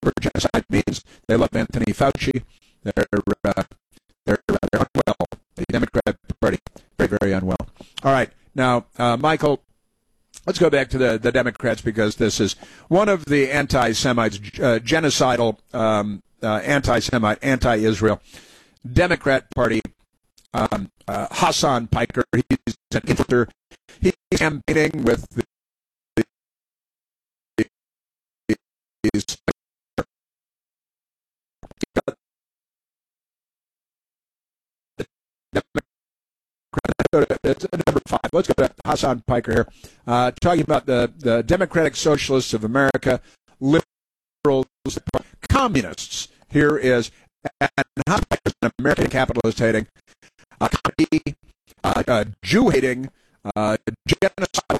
whatever genocide means. They love Anthony Fauci. They're unwell. The Democrat Party, very, very unwell. All right. Now, Michael, let's go back to the Democrats, because this is one of the anti-Semites, genocidal anti-Semite, anti-Israel Democrat Party, Hassan Piker. He's an influencer. He's campaigning with the it's number 5. Let's go to Hassan Piker here, talking about the Democratic Socialists of America, liberals, communists. Here is, and Hassan Piker is an American capitalist hating, Jew hating, genocidal